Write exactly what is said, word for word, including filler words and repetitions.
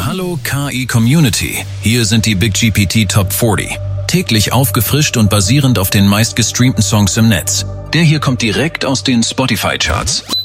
Hallo K I Community, hier sind die Big G P T Top vierzig. Täglich aufgefrischt und basierend auf den meistgestreamten Songs im Netz. Der hier kommt direkt aus den Spotify-Charts.